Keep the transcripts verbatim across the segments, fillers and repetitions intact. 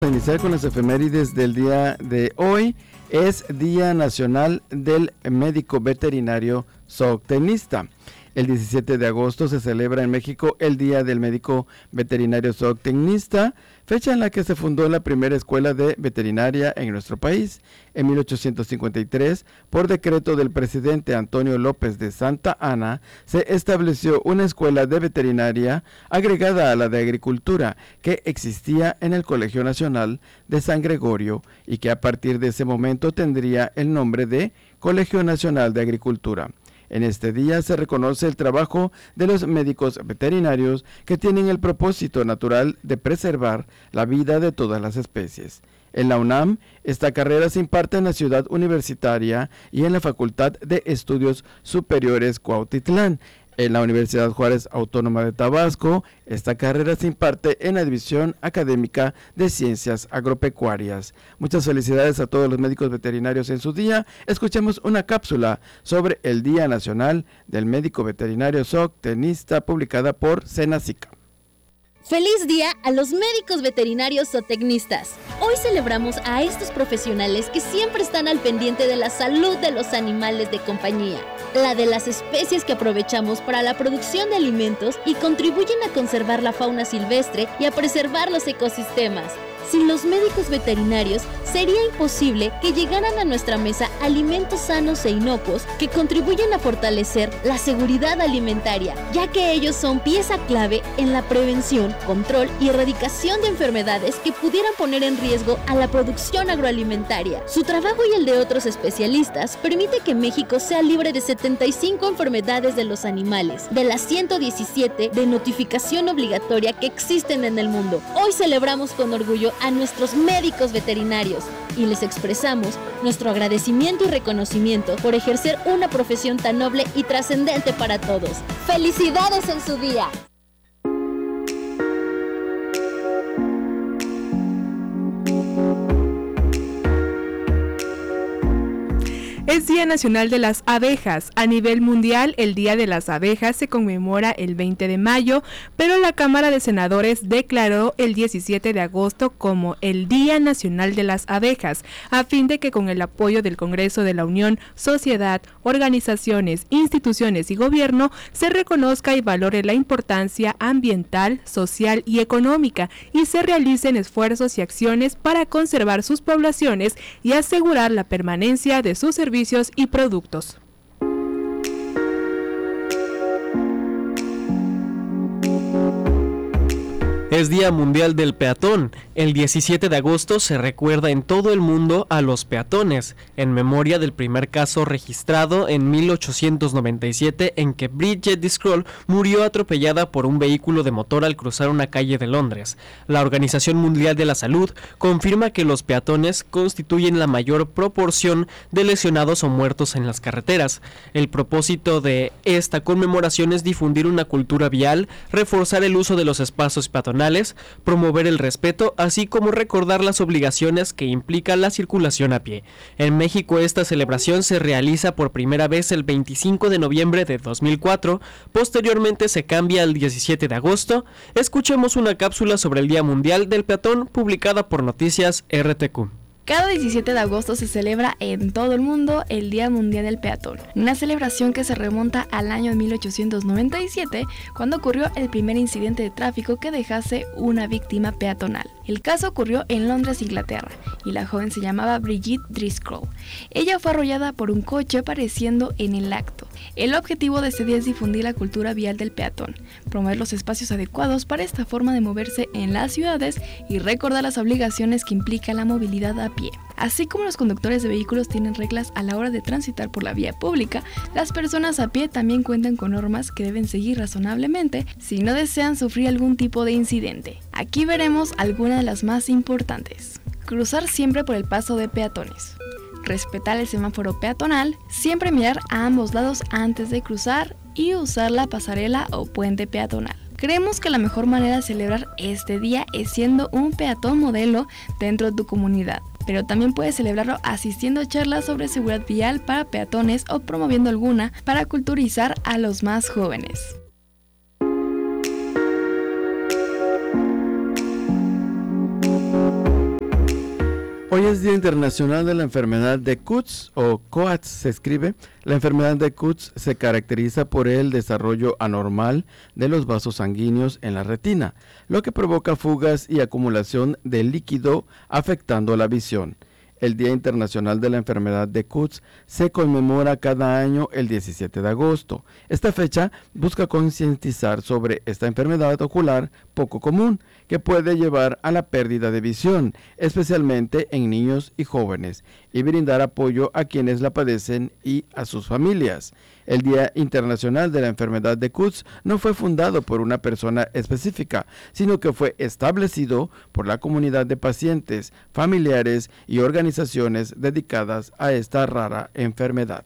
Iniciar con las efemérides del día de hoy. Es Día Nacional del Médico Veterinario Zootecnista. El diecisiete de agosto se celebra en México el Día del Médico Veterinario Zootecnista, fecha en la que se fundó la primera escuela de veterinaria en nuestro país. En mil ochocientos cincuenta y tres, por decreto del presidente Antonio López de Santa Anna, se estableció una escuela de veterinaria agregada a la de agricultura que existía en el Colegio Nacional de San Gregorio y que a partir de ese momento tendría el nombre de Colegio Nacional de Agricultura. En este día se reconoce el trabajo de los médicos veterinarios que tienen el propósito natural de preservar la vida de todas las especies. En la UNAM, esta carrera se imparte en la Ciudad Universitaria y en la Facultad de Estudios Superiores Cuautitlán. En la Universidad Juárez Autónoma de Tabasco, esta carrera se imparte en la División Académica de Ciencias Agropecuarias. Muchas felicidades a todos los médicos veterinarios en su día. Escuchemos una cápsula sobre el Día Nacional del Médico Veterinario Zootecnista, publicada por Senacica. ¡Feliz día a los médicos veterinarios zootecnistas! Hoy celebramos a estos profesionales que siempre están al pendiente de la salud de los animales de compañía, la de las especies que aprovechamos para la producción de alimentos y contribuyen a conservar la fauna silvestre y a preservar los ecosistemas. Sin los médicos veterinarios, sería imposible que llegaran a nuestra mesa alimentos sanos e inocuos que contribuyen a fortalecer la seguridad alimentaria, ya que ellos son pieza clave en la prevención, control y erradicación de enfermedades que pudieran poner en riesgo a la producción agroalimentaria. Su trabajo y el de otros especialistas permite que México sea libre de setenta y cinco enfermedades de los animales, de las ciento diecisiete de notificación obligatoria que existen en el mundo. Hoy celebramos con orgullo a nuestros médicos veterinarios y les expresamos nuestro agradecimiento y reconocimiento por ejercer una profesión tan noble y trascendente para todos. ¡Felicidades en su día! Es Día Nacional de las Abejas. A nivel mundial, el Día de las Abejas se conmemora el veinte de mayo, pero la Cámara de Senadores declaró el diecisiete de agosto como el Día Nacional de las Abejas, a fin de que con el apoyo del Congreso de la Unión, sociedad, organizaciones, instituciones y gobierno, se reconozca y valore la importancia ambiental, social y económica, y se realicen esfuerzos y acciones para conservar sus poblaciones y asegurar la permanencia de sus servicios y productos. Es Día Mundial del Peatón. El diecisiete de agosto se recuerda en todo el mundo a los peatones, en memoria del primer caso registrado en mil ochocientos noventa y siete en que Bridget Scroll murió atropellada por un vehículo de motor al cruzar una calle de Londres. La Organización Mundial de la Salud confirma que los peatones constituyen la mayor proporción de lesionados o muertos en las carreteras. El propósito de esta conmemoración es difundir una cultura vial, reforzar el uso de los espacios peatonales, promover el respeto, así como recordar las obligaciones que implica la circulación a pie. En México esta celebración se realiza por primera vez el veinticinco de noviembre de dos mil cuatro, posteriormente se cambia al diecisiete de agosto. Escuchemos una cápsula sobre el Día Mundial del Peatón publicada por Noticias R T Q. Cada diecisiete de agosto se celebra en todo el mundo el Día Mundial del Peatón, una celebración que se remonta al año mil ochocientos noventa y siete, cuando ocurrió el primer incidente de tráfico que dejase una víctima peatonal. El caso ocurrió en Londres, Inglaterra, y la joven se llamaba Bridget Driscoll. Ella fue arrollada por un coche apareciendo en el acto. El objetivo de este día es difundir la cultura vial del peatón, promover los espacios adecuados para esta forma de moverse en las ciudades y recordar las obligaciones que implica la movilidad a pie. Así como los conductores de vehículos tienen reglas a la hora de transitar por la vía pública, las personas a pie también cuentan con normas que deben seguir razonablemente si no desean sufrir algún tipo de incidente. Aquí veremos algunas de las más importantes. Cruzar siempre por el paso de peatones. Respetar el semáforo peatonal, siempre mirar a ambos lados antes de cruzar y usar la pasarela o puente peatonal. Creemos que la mejor manera de celebrar este día es siendo un peatón modelo dentro de tu comunidad, pero también puedes celebrarlo asistiendo a charlas sobre seguridad vial para peatones o promoviendo alguna para culturizar a los más jóvenes. Hoy es Día Internacional de la Enfermedad de Coats, o Coats se escribe. La enfermedad de Coats se caracteriza por el desarrollo anormal de los vasos sanguíneos en la retina, lo que provoca fugas y acumulación de líquido afectando la visión. El Día Internacional de la Enfermedad de Coats se conmemora cada año el diecisiete de agosto. Esta fecha busca concientizar sobre esta enfermedad ocular poco común que puede llevar a la pérdida de visión, especialmente en niños y jóvenes, y brindar apoyo a quienes la padecen y a sus familias. El Día Internacional de la Enfermedad de Coats no fue fundado por una persona específica, sino que fue establecido por la comunidad de pacientes, familiares y organizaciones dedicadas a esta rara enfermedad.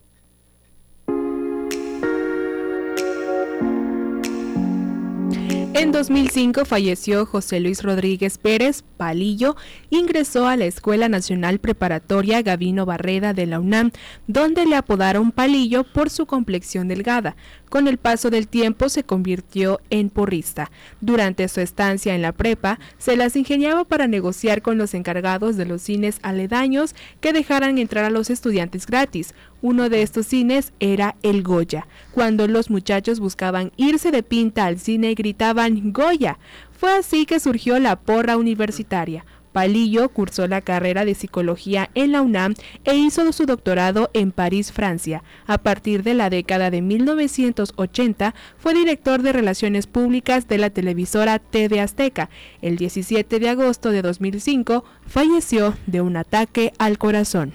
En dos mil cinco falleció José Luis Rodríguez Pérez Palillo. Ingresó a la Escuela Nacional Preparatoria Gavino Barreda de la UNAM, donde le apodaron Palillo por su complexión delgada. Con el paso del tiempo se convirtió en porrista. Durante su estancia en la prepa, se las ingeniaba para negociar con los encargados de los cines aledaños que dejaran entrar a los estudiantes gratis. Uno de estos cines era el Goya. Cuando los muchachos buscaban irse de pinta al cine, gritaban ¡Goya! Fue así que surgió la porra universitaria. Palillo cursó la carrera de psicología en la UNAM e hizo su doctorado en París, Francia. A partir de la década de mil novecientos ochenta fue director de Relaciones Públicas de la televisora T V Azteca. El diecisiete de agosto de dos mil cinco falleció de un ataque al corazón.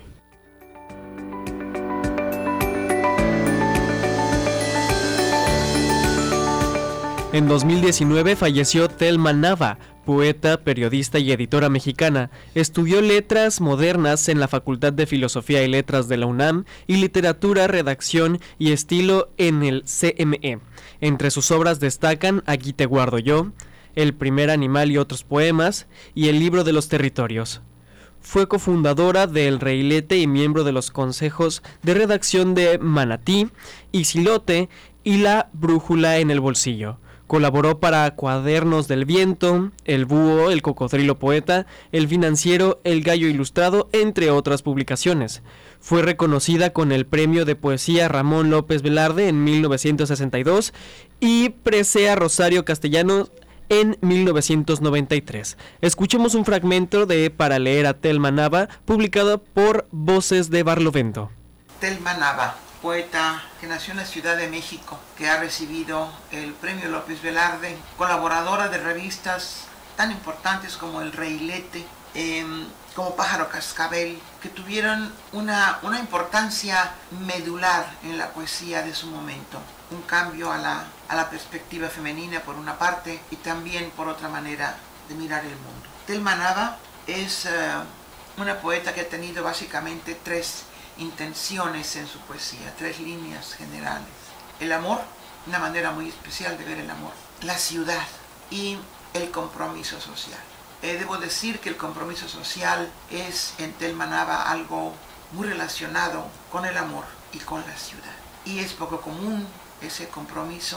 En dos mil diecinueve falleció Thelma Nava, poeta, periodista y editora mexicana. Estudió letras modernas en la Facultad de Filosofía y Letras de la UNAM y literatura, redacción y estilo en el C M E. Entre sus obras destacan Aquí te guardo yo, El primer animal y otros poemas y El libro de los territorios. Fue cofundadora de El Reilete y miembro de los consejos de redacción de Manatí, Ixilote y La Brújula en el bolsillo. Colaboró para Cuadernos del Viento, El Búho, El Cocodrilo Poeta, El Financiero, El Gallo Ilustrado, entre otras publicaciones. Fue reconocida con el Premio de Poesía Ramón López Velarde en mil novecientos sesenta y dos y Presea Rosario Castellanos en mil novecientos noventa y tres. Escuchemos un fragmento de Para leer a Thelma Nava, publicado por Voces de Barlovento. Thelma Nava, poeta que nació en la Ciudad de México, que ha recibido el Premio López Velarde, colaboradora de revistas tan importantes como El Reilete, eh, como Pájaro Cascabel, que tuvieron una, una importancia medular en la poesía de su momento. Un cambio a la, a la perspectiva femenina por una parte y también por otra manera de mirar el mundo. Thelma Nava es eh, una poeta que ha tenido básicamente tres intenciones en su poesía, tres líneas generales. El amor, una manera muy especial de ver el amor. La ciudad y el compromiso social. Eh, debo decir que el compromiso social es en Thelma Nava algo muy relacionado con el amor y con la ciudad. Y es poco común ese compromiso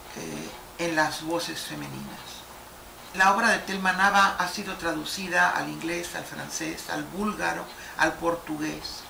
eh, en las voces femeninas. La obra de Thelma Nava ha sido traducida al inglés, al francés, al búlgaro, al portugués.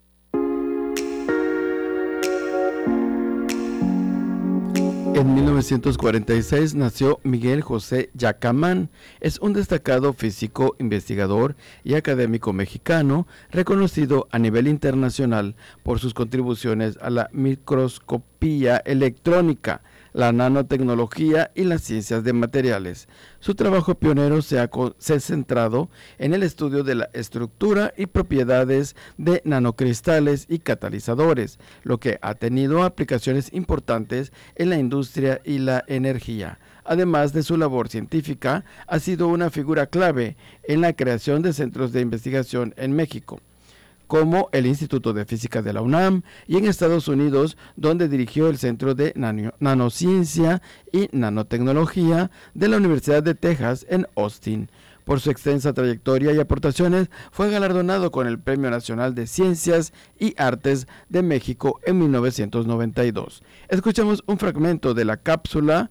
En mil novecientos cuarenta y seis nació Miguel José Yacamán. Es un destacado físico, investigador y académico mexicano, reconocido a nivel internacional por sus contribuciones a la microscopía electrónica, la nanotecnología y las ciencias de materiales. Su trabajo pionero se ha, se ha centrado en el estudio de la estructura y propiedades de nanocristales y catalizadores, lo que ha tenido aplicaciones importantes en la industria y la energía. Además de su labor científica, ha sido una figura clave en la creación de centros de investigación en México, como el Instituto de Física de la UNAM, y en Estados Unidos, donde dirigió el Centro de Nano- Nanociencia y Nanotecnología de la Universidad de Texas en Austin. Por su extensa trayectoria y aportaciones, fue galardonado con el Premio Nacional de Ciencias y Artes de México en mil novecientos noventa y dos. Escuchamos un fragmento de la cápsula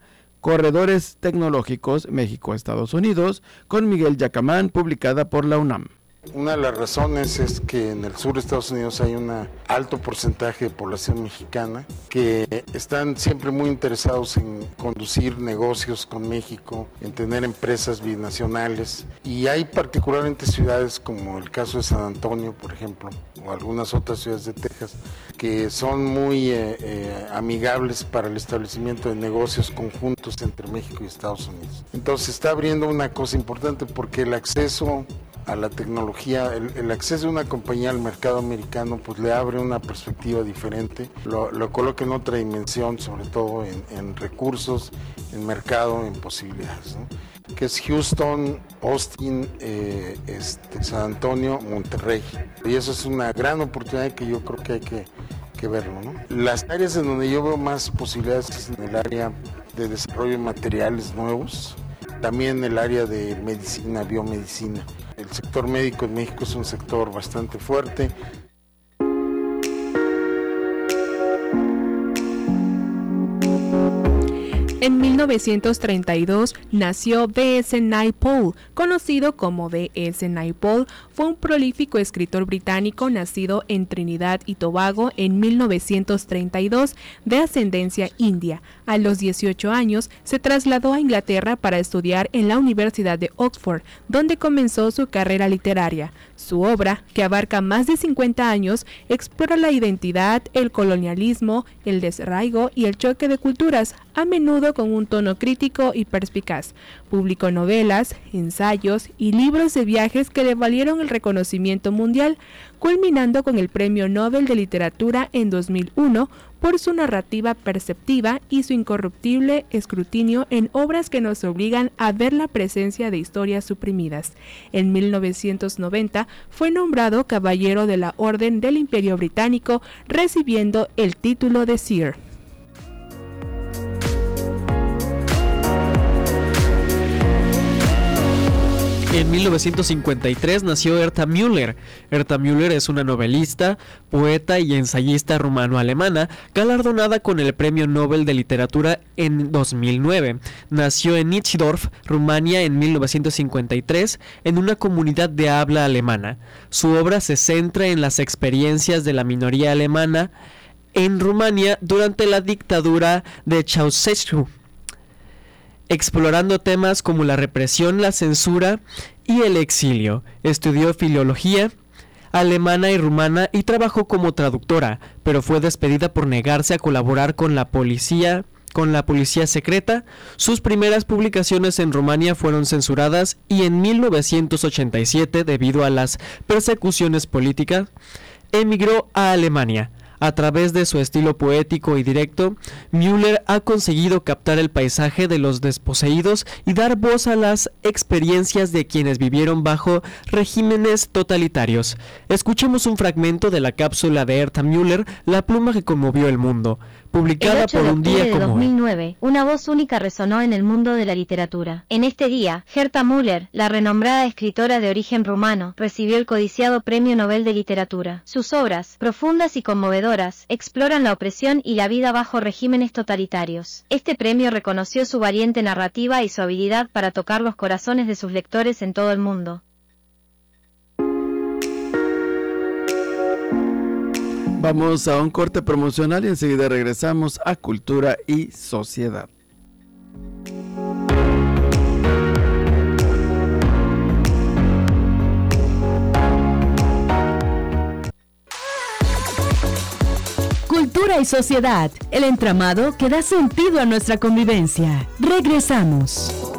Corredores Tecnológicos México-Estados Unidos con Miguel Yacamán, publicada por la UNAM. Una de las razones es que en el sur de Estados Unidos hay un alto porcentaje de población mexicana que están siempre muy interesados en conducir negocios con México, en tener empresas binacionales, y hay particularmente ciudades como el caso de San Antonio, por ejemplo, o algunas otras ciudades de Texas, que son muy eh, eh, amigables para el establecimiento de negocios conjuntos entre México y Estados Unidos. Entonces está abriendo una cosa importante, porque el acceso a la tecnología, el, el acceso de una compañía al mercado americano, pues le abre una perspectiva diferente, lo, lo coloca en otra dimensión, sobre todo en, en recursos, en mercado, en posibilidades, ¿no? Que es Houston, Austin, eh, este, San Antonio, Monterrey, y eso es una gran oportunidad que yo creo que hay que, que verlo, ¿no? Las áreas en donde yo veo más posibilidades es en el área de desarrollo de materiales nuevos, también en el área de medicina, biomedicina. El sector médico en México es un sector bastante fuerte. En mil novecientos treinta y dos nació B S Naipaul, conocido como B S Naipaul. Fue un prolífico escritor británico nacido en Trinidad y Tobago en mil novecientos treinta y dos, de ascendencia india. A los dieciocho años se trasladó a Inglaterra para estudiar en la Universidad de Oxford, donde comenzó su carrera literaria. Su obra, que abarca más de cincuenta años, explora la identidad, el colonialismo, el desarraigo y el choque de culturas, a menudo con un tono crítico y perspicaz. Publicó novelas, ensayos y libros de viajes que le valieron el reconocimiento mundial, culminando con el Premio Nobel de Literatura en dos mil uno por su narrativa perceptiva y su incorruptible escrutinio en obras que nos obligan a ver la presencia de historias suprimidas. En mil novecientos noventa fue nombrado Caballero de la Orden del Imperio Británico, recibiendo el título de Sir. En mil novecientos cincuenta y tres nació Herta Müller. Herta Müller es una novelista, poeta y ensayista rumano-alemana, galardonada con el Premio Nobel de Literatura en dos mil nueve. Nació en Nischdorf, Rumania, en mil novecientos cincuenta y tres, en una comunidad de habla alemana. Su obra se centra en las experiencias de la minoría alemana en Rumania durante la dictadura de Ceausescu, explorando temas como la represión, la censura y el exilio. Estudió filología alemana y rumana y trabajó como traductora, pero fue despedida por negarse a colaborar con la policía, con la policía secreta. Sus primeras publicaciones en Rumania fueron censuradas y en mil novecientos ochenta y siete, debido a las persecuciones políticas, emigró a Alemania. A través de su estilo poético y directo, Müller ha conseguido captar el paisaje de los desposeídos y dar voz a las experiencias de quienes vivieron bajo regímenes totalitarios. Escuchemos un fragmento de la cápsula de Herta Müller, La pluma que conmovió el mundo, publicada por un día de como dos mil nueve, hoy. Una voz única resonó en el mundo de la literatura. En este día, Herta Müller, la renombrada escritora de origen rumano, recibió el codiciado Premio Nobel de Literatura. Sus obras, profundas y conmovedoras, exploran la opresión y la vida bajo regímenes totalitarios. Este premio reconoció su valiente narrativa y su habilidad para tocar los corazones de sus lectores en todo el mundo. Vamos a un corte promocional y enseguida regresamos a Cultura y Sociedad. Cultura y sociedad, el entramado que da sentido a nuestra convivencia. Regresamos.